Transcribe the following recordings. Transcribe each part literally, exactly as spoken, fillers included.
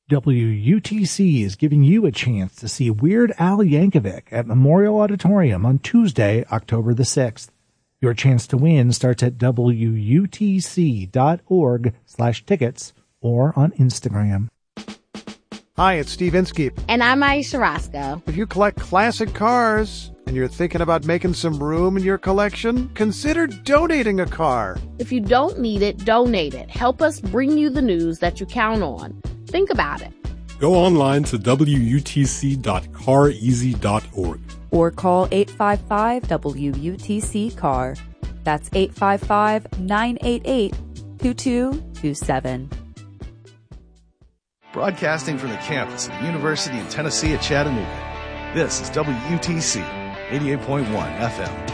W U T C is giving you a chance to see Weird Al Yankovic at Memorial Auditorium on Tuesday, October the sixth. Your chance to win starts at W U T C dot org slash tickets or on Instagram. Hi, it's Steve Inskeep. And I'm Aisha Roscoe. If you collect classic cars and you're thinking about making some room in your collection, consider donating a car. If you don't need it, donate it. Help us bring you the news that you count on. Think about it. Go online to W U T C dot car easy dot org. Or call eight five five W U T C C A R. That's eight five five, nine eight eight, two two two seven. Broadcasting from the campus of the University of Tennessee at Chattanooga. This is W U T C eighty-eight point one F M.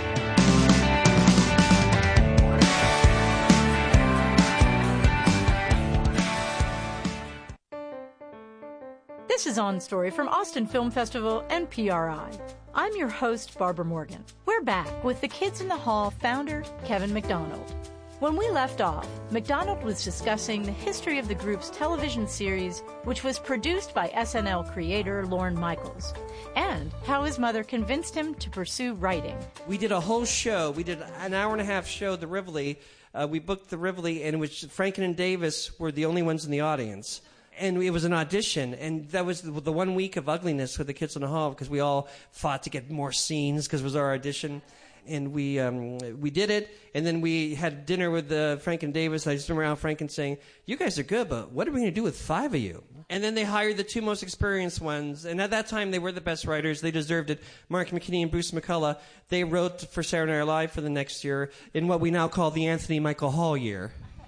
This is On Story from Austin Film Festival and P R I. I'm your host, Barbara Morgan. We're back with the Kids in the Hall founder, Kevin McDonald. When we left off, McDonald was discussing the history of the group's television series, which was produced by S N L creator Lorne Michaels, and how his mother convinced him to pursue writing. We did a whole show. We did an hour and a half show, the Rivoli. Uh, we booked the Rivoli, in which Franken and Davis were the only ones in the audience. And it was an audition, and that was the, the one week of ugliness with the Kids in the Hall because we all fought to get more scenes because it was our audition. And we um, we did it, and then we had dinner with uh, Franken Davis. I just remember Al Franken saying, "You guys are good, but what are we going to do with five of you?" And then they hired the two most experienced ones, and at that time they were the best writers. They deserved it. Mark McKinney and Bruce McCullough. They wrote for Saturday Night Live for the next year in what we now call the Anthony Michael Hall year.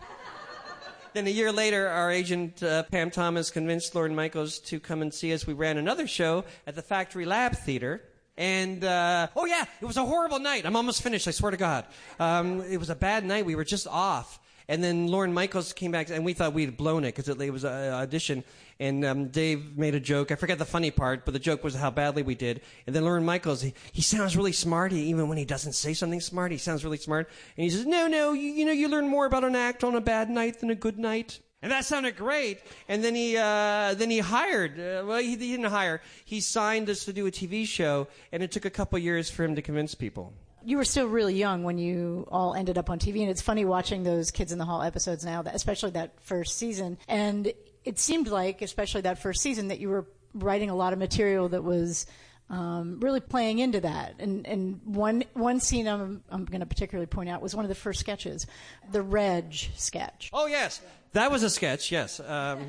Then a year later, our agent, uh, Pam Thomas, convinced Lorne Michaels to come and see us. We ran another show at the Factory Lab Theater. And, uh, oh yeah, it was a horrible night. I'm almost finished, I swear to God. Um, it was a bad night. We were just off. And then Lorne Michaels came back, and we thought we'd blown it because it, it was an audition. And um, Dave made a joke. I forget the funny part, but the joke was how badly we did. And then Lorne Michaels, he, he sounds really smart, he, even when he doesn't say something smart. He sounds really smart. And he says, no, no, you, you know, you learn more about an act on a bad night than a good night. And that sounded great. And then he uh, then he hired, uh, well, he, he didn't hire. He signed us to do a T V show, and it took a couple years for him to convince people. You were still really young when you all ended up on T V, and it's funny watching those Kids in the Hall episodes now, especially that first season. And it seemed like, especially that first season, that you were writing a lot of material that was um, really playing into that. And, and one one scene I'm, I'm going to particularly point out was one of the first sketches, the Reg sketch. Oh, yes. That was a sketch, yes. Um,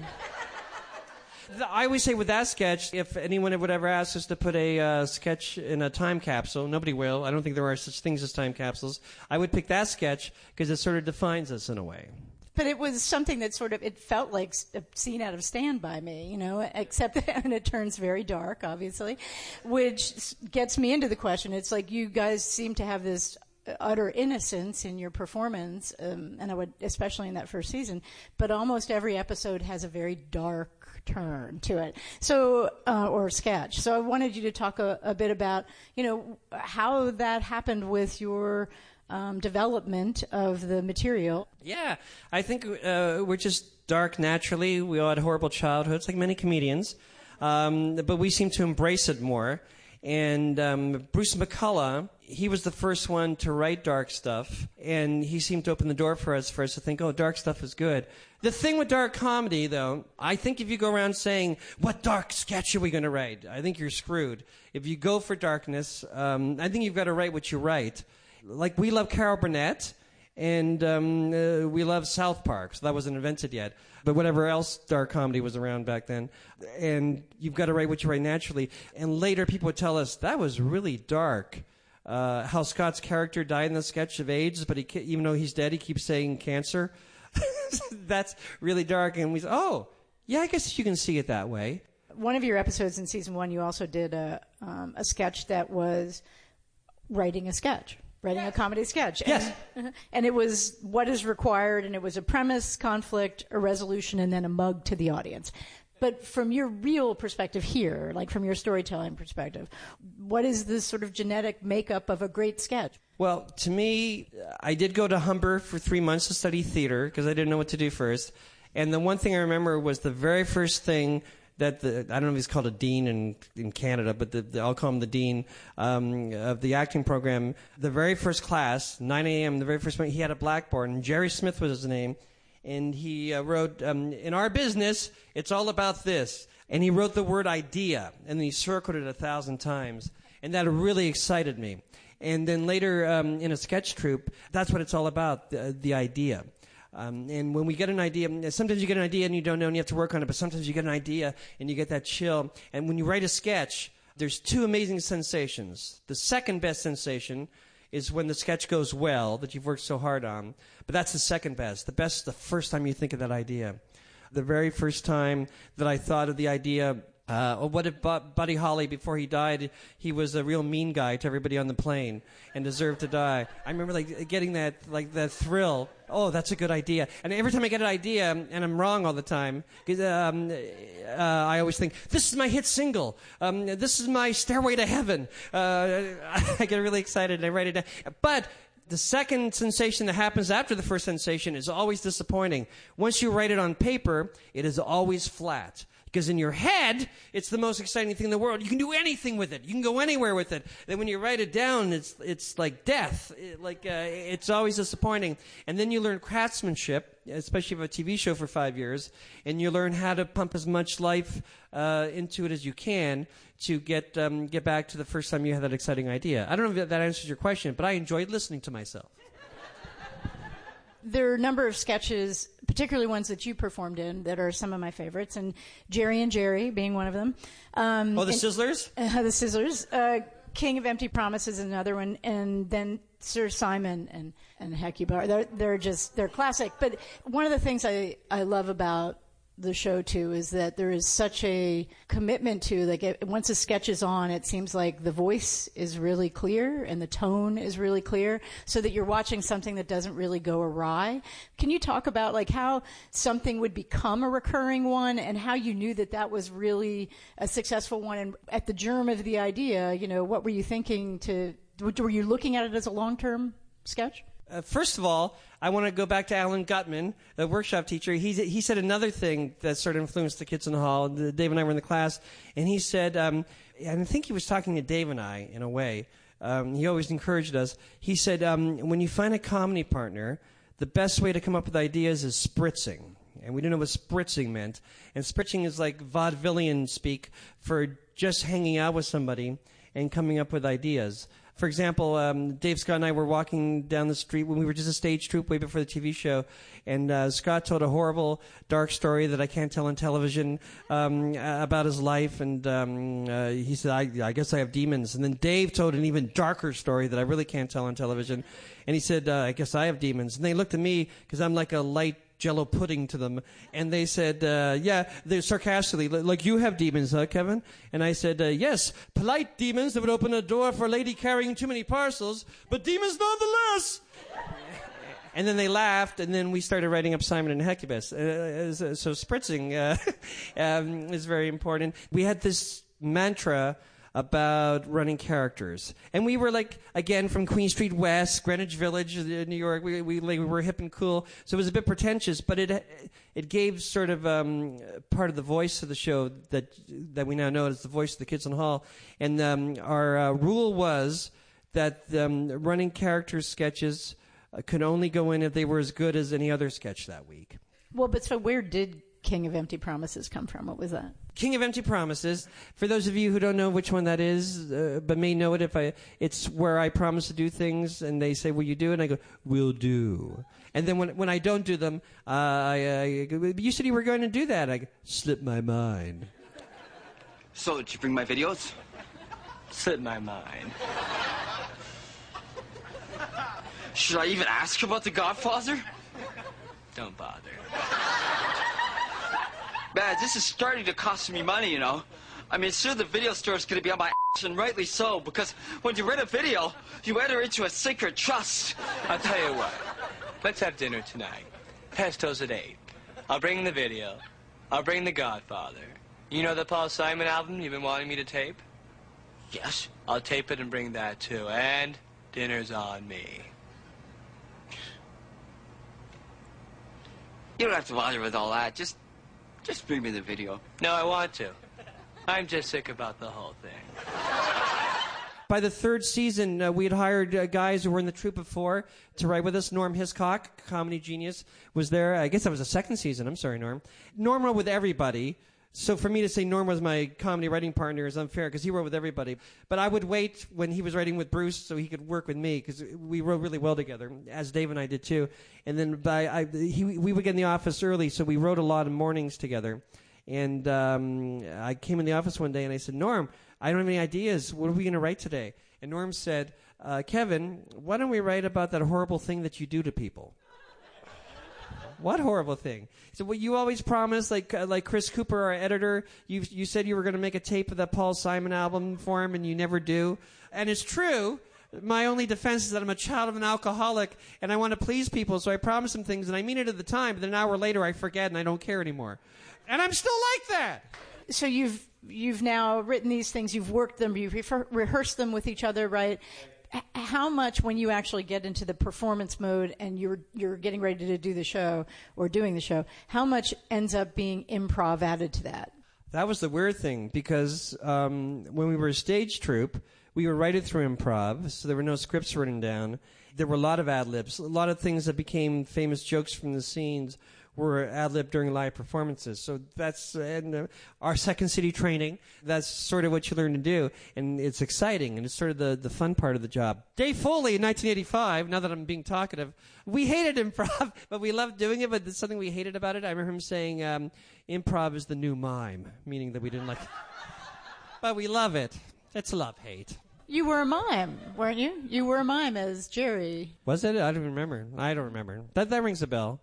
I always say with that sketch, if anyone would ever ask us to put a uh, sketch in a time capsule, nobody will. I don't think there are such things as time capsules. I would pick that sketch because it sort of defines us in a way. But it was something that sort of, it felt like a scene out of Stand By Me, you know, except that, and it turns very dark, obviously, which gets me into the question. It's like you guys seem to have this utter innocence in your performance, um, and I would, especially in that first season, but almost every episode has a very dark turn to it. So, uh, or sketch. So I wanted you to talk a, a bit about, you know, how that happened with your um, development of the material. Yeah, I think uh, we're just dark naturally. We all had horrible childhoods, like many comedians, um, but we seem to embrace it more. And um, Bruce McCullough, he was the first one to write dark stuff, and he seemed to open the door for us for us to think, oh, dark stuff is good. The thing with dark comedy, though, I think if you go around saying, what dark sketch are we going to write? I think you're screwed. If you go for darkness, um, I think you've got to write what you write. Like, we love Carol Burnett, and um, uh, we love South Park, so that wasn't invented yet. But whatever else dark comedy was around back then. And you've got to write what you write naturally. And later people would tell us, that was really dark. Uh, how Scott's character died in the sketch of AIDS, but he, even though he's dead, he keeps saying cancer. That's really dark. And we said, oh, yeah, I guess you can see it that way. One of your episodes in season one, you also did a, um, a sketch that was writing a sketch. Writing yes. a comedy sketch. Yes. And, and it was what is required, and it was a premise, conflict, a resolution, and then a mug to the audience. But from your real perspective here, like from your storytelling perspective, what is the sort of genetic makeup of a great sketch? Well, to me, I did go to Humber for three months to study theater because I didn't know what to do first. And the one thing I remember was the very first thing that the, I don't know if he's called a dean in, in Canada, but the, the, I'll call him the dean um, of the acting program. The very first class, nine a.m., the very first one, he had a blackboard, and Jerry Smith was his name, and he uh, wrote, um, in our business, it's all about this. And he wrote the word idea, and then he circled it a thousand times, and that really excited me. And then later um, in a sketch troupe, that's what it's all about, the, the idea. Um, and when we get an idea, sometimes you get an idea and you don't know and you have to work on it, but sometimes you get an idea and you get that chill. And when you write a sketch, there's two amazing sensations. The second best sensation is when the sketch goes well, that you've worked so hard on. But that's the second best. The best is the first time you think of that idea. The very first time that I thought of the idea, uh, what if Buddy Holly, before he died, he was a real mean guy to everybody on the plane and deserved to die. I remember like getting that like that thrill. Oh, that's a good idea. And every time I get an idea, and I'm wrong all the time, um, uh, I always think, this is my hit single. Um, this is my Stairway to Heaven. Uh, I get really excited and I write it down. But the second sensation that happens after the first sensation is always disappointing. Once you write it on paper, it is always flat. Because in your head, it's the most exciting thing in the world. You can do anything with it. You can go anywhere with it. Then when you write it down, it's it's like death. It, like uh, it's always disappointing. And then you learn craftsmanship, especially if you have a T V show for five years, and you learn how to pump as much life uh, into it as you can to get um, get back to the first time you had that exciting idea. I don't know if that answers your question, but I enjoyed listening to myself. There are a number of sketches, particularly ones that you performed in, that are some of my favorites, and Jerry and Jerry being one of them. Um, oh, the and, Sizzlers? Uh, the Sizzlers. Uh, King of Empty Promises is another one, and then Sir Simon and, and Hecuba. They're, they're just, they're classic. But one of the things I, I love about the show too is that there is such a commitment to, like, it, once a sketch is on, it seems like the voice is really clear and the tone is really clear, so that you're watching something that doesn't really go awry. Can you talk about like how something would become a recurring one and how you knew that that was really a successful one? And at the germ of the idea, you know, what were you thinking to, were you looking at it as a long-term sketch? Uh, first of all, I want to go back to Alan Gutman, the workshop teacher. He, he said another thing that sort of influenced the kids in the hall. Dave and I were in the class, and he said, um, and I think he was talking to Dave and I in a way. Um, he always encouraged us. He said, um, when you find a comedy partner, the best way to come up with ideas is spritzing. And we didn't know what spritzing meant. And spritzing is like vaudevillian speak for just hanging out with somebody and coming up with ideas. For example, um, Dave, Scott, and I were walking down the street when we were just a stage troupe way before the T V show, and uh, Scott told a horrible, dark story that I can't tell on television um, about his life, and um, uh, he said, I, I guess I have demons. And then Dave told an even darker story that I really can't tell on television, and he said, uh, I guess I have demons. And they looked at me, because I'm like a light Jello pudding to them, and they said, uh, yeah, they're sarcastically, like, you have demons, huh, Kevin? And I said, uh, yes, polite demons that would open a door for a lady carrying too many parcels, but demons nonetheless. And then they laughed, and then we started writing up Simon and Hecubus. Uh, so spritzing uh, um, is very important. We had this mantra about running characters. And we were like, again, from Queen Street West, Greenwich Village, New York. We, we, we were hip and cool. So it was a bit pretentious, but it it gave sort of um, part of the voice of the show that that we now know as the voice of the Kids in the Hall. And um, our uh, rule was that um, running character sketches uh, could only go in if they were as good as any other sketch that week. Well, but so where did King of Empty Promises come from? What was that? King of Empty Promises. For those of you who don't know which one that is, uh, but may know it, if I, it's where I promise to do things, and they say, "Will you do it?" And I go, "Will do." And then when when I don't do them, uh, I, I go, "You said you were going to do that." I go, "Slip my mind." So did you bring my videos? Slip my mind. Should I even ask about The Godfather? Don't bother. Man, this is starting to cost me money, you know. I mean, soon the video store is going to be on my ass, and rightly so, because when you rent a video, you enter into a sacred trust. I'll tell you what. Let's have dinner tonight. Pesto's at eight. I'll bring the video. I'll bring The Godfather. You know the Paul Simon album you've been wanting me to tape? Yes. I'll tape it and bring that, too. And dinner's on me. You don't have to bother with all that. Just, just bring me the video. No, I want to. I'm just sick about the whole thing. By the third season, uh, we had hired uh, guys who were in the troupe of four to write with us. Norm Hiscock, comedy genius, was there. I guess that was the second season. I'm sorry, Norm. Norm wrote with everybody. So for me to say Norm was my comedy writing partner is unfair because he wrote with everybody. But I would wait when he was writing with Bruce so he could work with me because we wrote really well together, as Dave and I did too. And then by I, he, we would get in the office early, so we wrote a lot of mornings together. And um, I came in the office one day and I said, Norm, I don't have any ideas. What are we going to write today? And Norm said, uh, Kevin, why don't we write about that horrible thing that you do to people? What horrible thing? So, well, you always promised, like uh, like Chris Cooper, our editor, you you said you were going to make a tape of that Paul Simon album for him, and you never do. And it's true. My only defense is that I'm a child of an alcoholic, and I want to please people, so I promise them things, and I mean it at the time, but then an hour later I forget and I don't care anymore. And I'm still like that. So you've you've now written these things, you've worked them, you've refer- rehearsed them with each other, right? H- how much, when you actually get into the performance mode and you're you're getting ready to do the show or doing the show, how much ends up being improv added to that? That was the weird thing, because um, when we were a stage troupe, we were writing through improv, so there were no scripts written down. There were a lot of ad-libs. A lot of things that became famous jokes from the scenes were ad-lib during live performances. So that's and, uh, our Second City training. That's sort of what you learn to do, and it's exciting, and it's sort of the, the fun part of the job. Dave Foley in nineteen eighty-five, now that I'm being talkative, we hated improv, but we loved doing it, but there's something we hated about it. I remember him saying um, improv is the new mime, meaning that we didn't like it. But we love it. It's love-hate. You were a mime, weren't you? You were a mime as Jerry. Was it? I don't remember. I don't remember. That that rings a bell.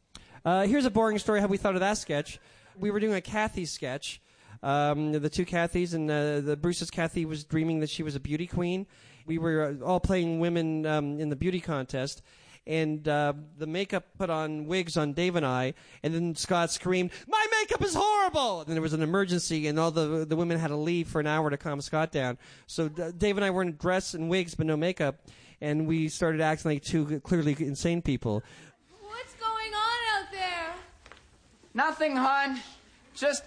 Uh, here's a boring story how we thought of that sketch. We were doing a Kathy sketch. Um, the two Kathys, and uh, the Bruce's Kathy was dreaming that she was a beauty queen. We were uh, all playing women um, in the beauty contest. And uh, the makeup put on wigs on Dave and I, and then Scott screamed, "My makeup is horrible!" And then there was an emergency, and all the the women had to leave for an hour to calm Scott down. So uh, Dave and I were in dress and wigs, but no makeup, and we started acting like two clearly insane people. What's going on out there? Nothing, hon. Just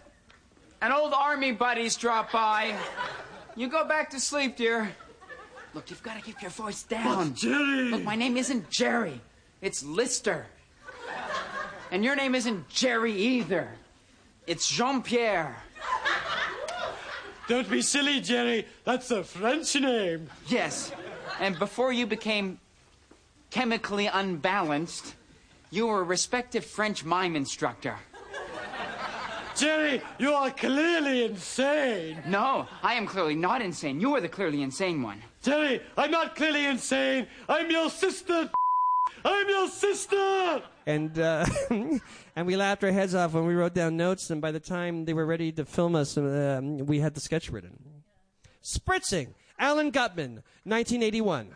an old army buddies drop by. You go back to sleep, dear. Look, you've got to keep your voice down. What's Jerry? Look, my name isn't Jerry. It's Lister. And your name isn't Jerry either. It's Jean-Pierre. Don't be silly, Jerry. That's a French name. Yes. And before you became chemically unbalanced, you were a respected French mime instructor. Jerry, you are clearly insane. No, I am clearly not insane. You are the clearly insane one. Jerry, I'm not clearly insane. I'm your sister. I'm your sister. And uh, and we laughed our heads off when we wrote down notes, and by the time they were ready to film us, um, we had the sketch written. Spritzing, Alan Gutman, nineteen eighty-one.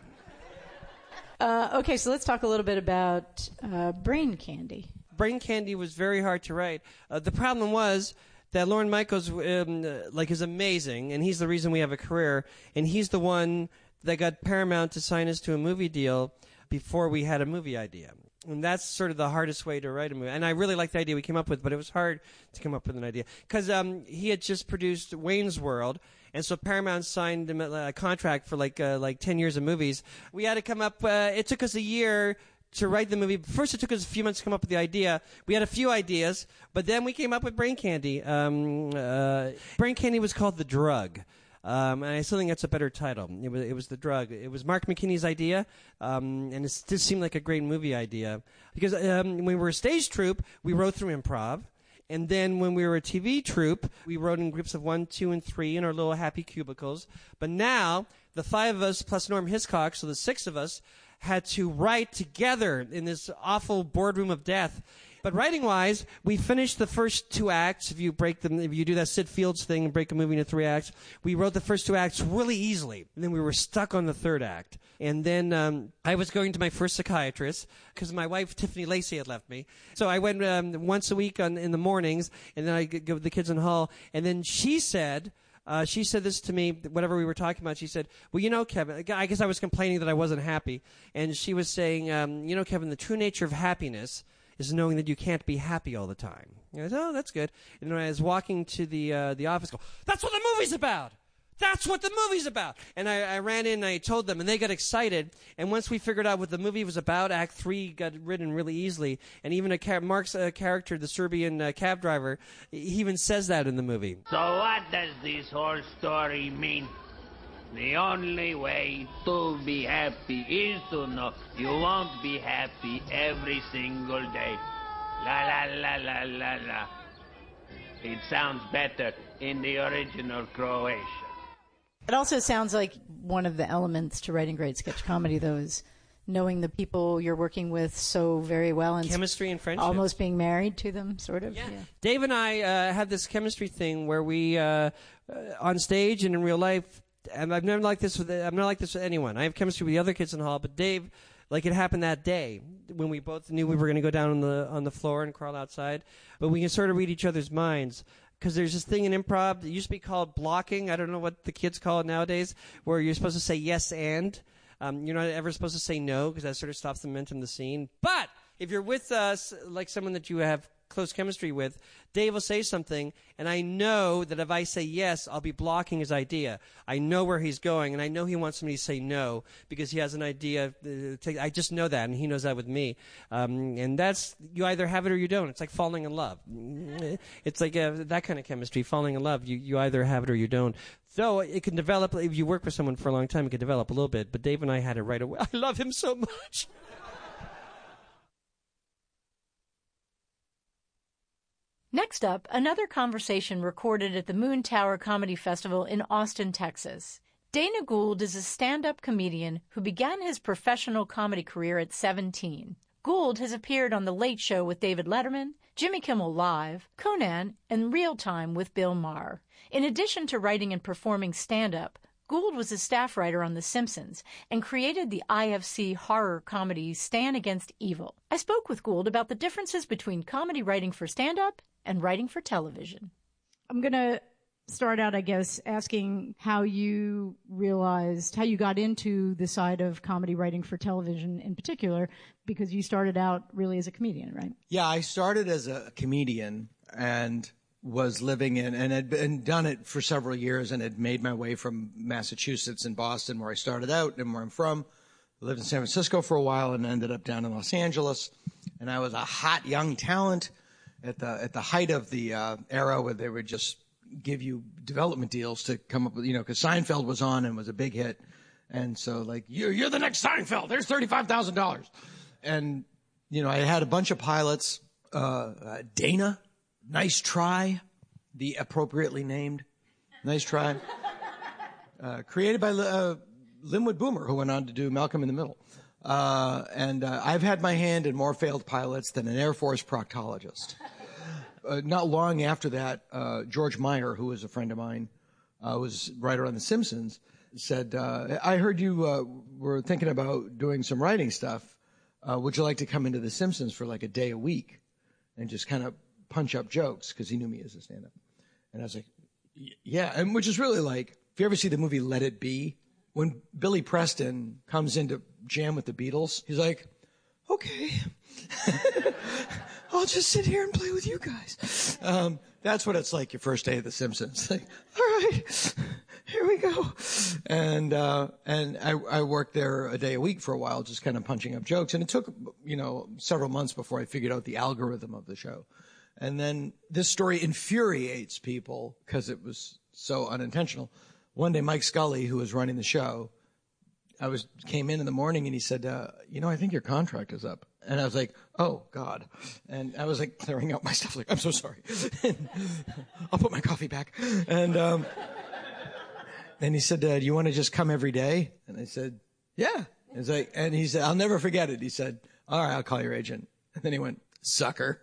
Uh, okay, so let's talk a little bit about uh, Brain Candy. Brain Candy was very hard to write. Uh, the problem was that Lorne Michaels, um, uh, like, is amazing, and he's the reason we have a career, and he's the one that got Paramount to sign us to a movie deal before we had a movie idea. And that's sort of the hardest way to write a movie. And I really liked the idea we came up with, but it was hard to come up with an idea. Because um, he had just produced Wayne's World, and so Paramount signed him a contract for like uh, like ten years of movies. We had to come up, uh, it took us a year to write the movie. First, it took us a few months to come up with the idea. We had a few ideas, but then we came up with Brain Candy. Um, uh, Brain Candy was called The Drug. Um, and I still think that's a better title. It was, it was The Drug. It was Mark McKinney's idea, um, and it just seemed like a great movie idea. Because um, when we were a stage troupe, we wrote through improv. And then when we were a T V troupe, we wrote in groups of one, two, and three in our little happy cubicles. But now, the five of us plus Norm Hiscock, so the six of us, had to write together in this awful boardroom of death. But writing-wise, we finished the first two acts. If you break them, if you do that Sid Fields thing and break a movie into three acts, we wrote the first two acts really easily. And then we were stuck on the third act. And then um, I was going to my first psychiatrist because my wife, Tiffany Lacey, had left me. So I went um, once a week on, in the mornings, and then I go with the kids in Hull. And then she said... Uh, she said this to me, whatever we were talking about. She said, well, you know, Kevin, I guess I was complaining that I wasn't happy. And she was saying, um, you know, Kevin, the true nature of happiness is knowing that you can't be happy all the time. You know, oh, that's good. And when I was walking to the uh, the office, go, that's what the movie's about. That's what the movie's about. And I, I ran in and I told them, and they got excited. And once we figured out what the movie was about, Act Three got written really easily. And even a char- Mark's uh, character, the Serbian uh, cab driver, he even says that in the movie. So what does this whole story mean? The only way to be happy is to know you won't be happy every single day. La la la la la la. It sounds better in the original Croatian. It also sounds like one of the elements to writing great sketch comedy, though, is knowing the people you're working with so very well. And chemistry and friendship. Almost being married to them, sort of. Yeah. yeah. Dave and I uh, have this chemistry thing where we, uh, uh, on stage and in real life, and I've never like this with, I'm not like this with anyone. I have chemistry with the other kids in the hall, but Dave, like it happened that day when we both knew we were going to go down on the on the floor and crawl outside, but we can sort of read each other's minds. Because there's this thing in improv that used to be called blocking. I don't know what the kids call it nowadays, where you're supposed to say yes and. Um, you're not ever supposed to say no, because that sort of stops the momentum of the scene. But if you're with us, like someone that you have close chemistry with, Dave will say something, and I know that if I say yes, I'll be blocking his idea. I know where he's going, and I know he wants me to say no, because he has an idea. Uh, to, I just know that, and he knows that with me. Um, and that's, you either have it or you don't. It's like falling in love. It's like uh, that kind of chemistry, falling in love. You, you either have it or you don't. Though it can develop, if you work with someone for a long time, it can develop a little bit. But Dave and I had it right away. I love him so much. Next up, another conversation recorded at the Moon Tower Comedy Festival in Austin, Texas. Dana Gould is a stand-up comedian who began his professional comedy career at seventeen. Gould has appeared on The Late Show with David Letterman, Jimmy Kimmel Live, Conan, and Real Time with Bill Maher. In addition to writing and performing stand-up, Gould was a staff writer on The Simpsons and created the I F C horror comedy Stan Against Evil. I spoke with Gould about the differences between comedy writing for stand-up and writing for television. I'm going to start out, I guess, asking how you realized, how you got into the side of comedy writing for television in particular, because you started out really as a comedian, right? Yeah, I started as a comedian and was living in, and had been done it for several years, and had made my way from Massachusetts and Boston, where I started out and where I'm from. I lived in San Francisco for a while and ended up down in Los Angeles. And I was a hot young talent at the at the height of the uh, era where they would just give you development deals to come up with, you know, because Seinfeld was on and was a big hit. And so, like, you're, you're the next Seinfeld. There's thirty-five thousand dollars. And, you know, I had a bunch of pilots. Uh, uh, Dana, Nice Try, the appropriately named Nice Try, uh, created by uh, Linwood Boomer, who went on to do Malcolm in the Middle. Uh, and uh, I've had my hand in more failed pilots than an Air Force proctologist. Uh, not long after that, uh, George Meyer, who was a friend of mine, uh, was writer on The Simpsons, said, uh, I heard you uh, were thinking about doing some writing stuff. Uh, would you like to come into The Simpsons for like a day a week and just kind of punch up jokes? Because he knew me as a stand-up. And I was like, yeah, and which is really like, if you ever see the movie Let It Be, when Billy Preston comes in to jam with the Beatles, he's like, okay, I'll just sit here and play with you guys. Um, that's what it's like your first day of The Simpsons. Like, all right, here we go. And, uh, and I, I worked there a day a week for a while, just kind of punching up jokes. And it took, you know, several months before I figured out the algorithm of the show. And then this story infuriates people because it was so unintentional. One day, Mike Scully, who was running the show, I was came in in the morning and he said, uh, you know, I think your contract is up. And I was like, oh, God. And I was like clearing out my stuff, like, I'm so sorry. I'll put my coffee back. And um, then he said, uh, do you want to just come every day? And I said, yeah. He's like, and he said, I'll never forget it. He said, all right, I'll call your agent. And then he went, sucker.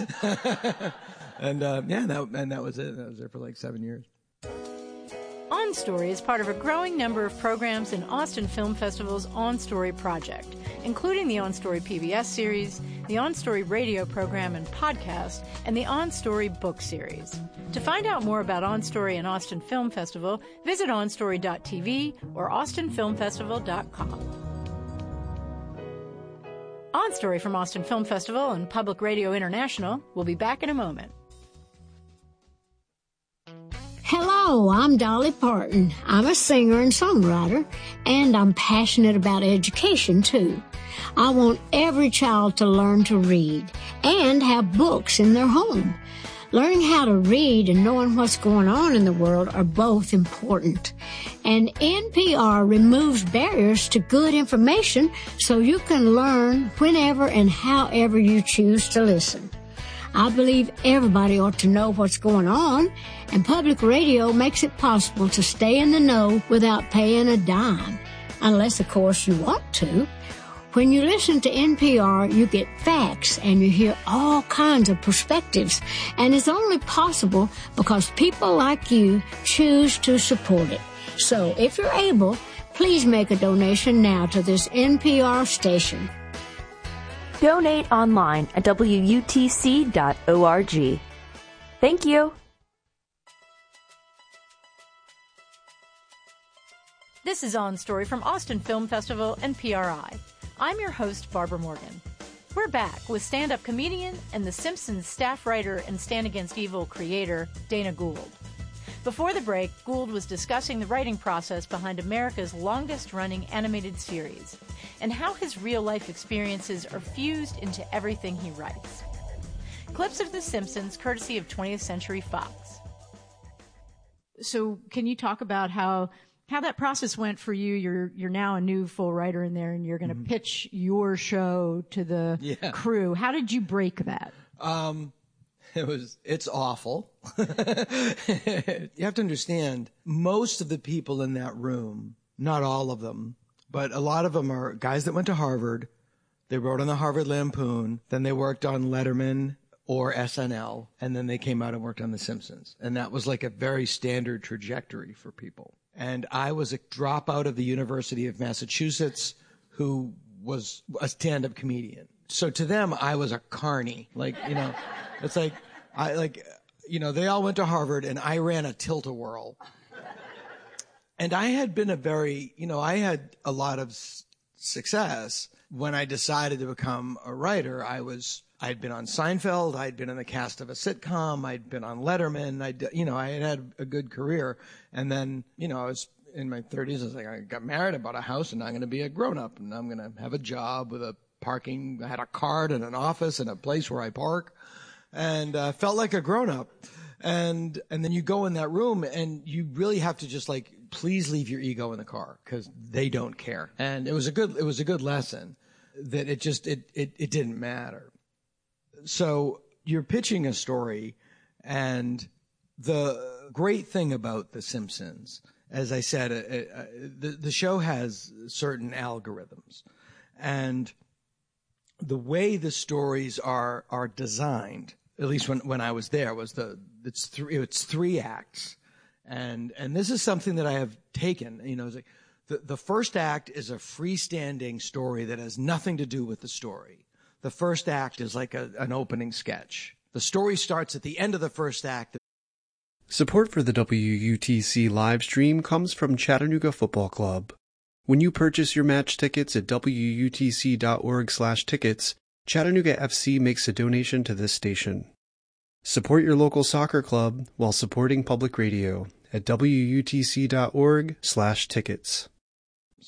and uh, yeah, that, and that was it. I was there for like seven years. On Story is part of a growing number of programs in Austin Film Festival's On Story project, including the On Story P B S series, the On Story radio program and podcast, and the On Story book series. To find out more about On Story and Austin Film Festival, visit on story dot t v or austin film festival dot com. On Story from Austin Film Festival and Public Radio International. We'll be back in a moment. Hello, I'm Dolly Parton. I'm a singer and songwriter, and I'm passionate about education, too. I want every child to learn to read and have books in their home. Learning how to read and knowing what's going on in the world are both important. And N P R removes barriers to good information so you can learn whenever and however you choose to listen. I believe everybody ought to know what's going on, and public radio makes it possible to stay in the know without paying a dime. Unless, of course, you want to. When you listen to N P R, you get facts and you hear all kinds of perspectives. And it's only possible because people like you choose to support it. So if you're able, please make a donation now to this N P R station. Donate online at W U T C dot org. Thank you. This is On Story from Austin Film Festival and P R I. I'm your host, Barbara Morgan. We're back with stand-up comedian and The Simpsons staff writer and Stand Against Evil creator, Dana Gould. Before the break, Gould was discussing the writing process behind America's longest-running animated series and how his real-life experiences are fused into everything he writes. Clips of The Simpsons, courtesy of twentieth Century Fox. So can you talk about how how that process went for you? You're you're now a new full writer in there, and you're going to mm-hmm. pitch your show to the yeah. crew. How did you break that? Um, it was it's awful. You have to understand, most of the people in that room, not all of them, but a lot of them are guys that went to Harvard. They wrote on the Harvard Lampoon, then they worked on Letterman or S N L, and then they came out and worked on The Simpsons. And that was like a very standard trajectory for people. And I was a dropout of the University of Massachusetts who was a stand-up comedian. So to them, I was a carny. Like, you know, it's like, I like, you know, they all went to Harvard and I ran a tilt-a-whirl. And I had been a very, you know, I had a lot of s- success. When I decided to become a writer, I was, I'd been on Seinfeld, I'd been in the cast of a sitcom, I'd been on Letterman, I'd, you know, I had had a good career. And then, you know, I was in my thirties, I was like, I got married, I bought a house, and I'm going to be a grown-up, and I'm going to have a job with a parking, I had a card and an office and a place where I park, and uh, felt like a grown-up. And, and then you go in that room, and you really have to just like, please leave your ego in the car, because they don't care. And it was a good, it was a good lesson that it just, it, it, it didn't matter. So you're pitching a story, and the great thing about The Simpsons, as I said, uh, uh, the, the show has certain algorithms, and the way the stories are are designed, at least when, when I was there, was the it's three it's three acts, and and this is something that I have taken. You know, it's like the the first act is a freestanding story that has nothing to do with the story. The first act is like a, an opening sketch. The story starts at the end of the first act. Support for the W U T C live stream comes from Chattanooga Football Club. When you purchase your match tickets at W U T C dot org slash tickets, Chattanooga F C makes a donation to this station. Support your local soccer club while supporting public radio at W U T C dot org slash tickets.